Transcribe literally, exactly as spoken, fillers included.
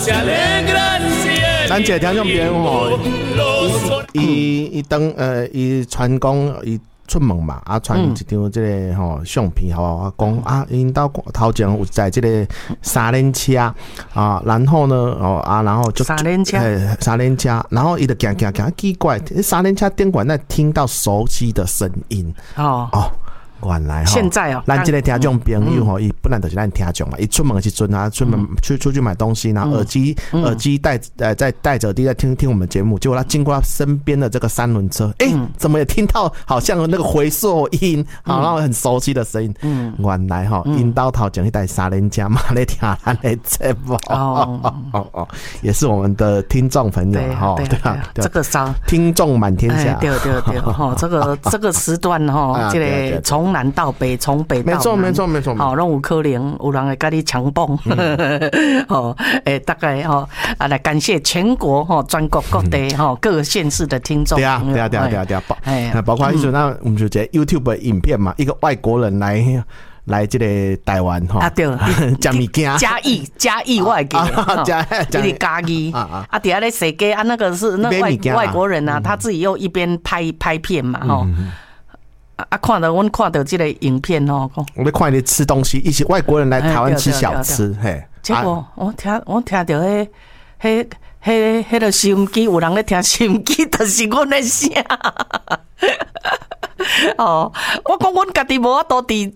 咱这听众朋友吼，伊伊当呃伊传讲伊出门嘛，啊传一张这个吼相片，好不好？讲啊，因到头前有在这个三轮车啊，然后呢哦啊，然后就三轮车， 三轮车，然后伊就行行行，奇怪，三轮车顶管那听到熟悉的声音哦哦。原来现在哦， 咱这个听众朋友吼，伊本来就是咱听众嘛，伊出门的时阵啊，出门去出去买东西，然后耳机耳机戴呃在戴着耳机在听听我们节目，结果他经过他身边的这个三轮车，哎，怎么也听到好像那个回溯音，好，然后很熟悉的声音。嗯，原来哈，因到头前一台三轮车嘛，在听咱的节目。哦哦哦，也是我们的听众朋友哈，对啊， 这个啥听众满天下。 对对对，哈，这个这个时段哈，这个从南到北，从北到南， 没错没错没错， 好，拢有可能有人会跟你强蹦，哦，诶，大概哈啊，来感谢全国哈、全国各地哈各个县市的听众， 对啊对啊对啊对啊对啊，包哎，包括一种那我们就这 YouTube 的影片嘛，一个外国人来来这个台湾哈， 啊对， 讲物件， 嘉义嘉义外给， 嘉一个嘉义啊，啊，底下咧谁给啊？那个是那外外国人啊，他自己又一边拍拍片嘛，哈。啊！看到我看到这个影片哦， 我在看你吃东西，一些外国人来台湾吃小吃，嘿。 结果我听我听到迄迄迄迄个收音机，有人咧听收音机，就是阮的声。哦，我讲阮家己无法度伫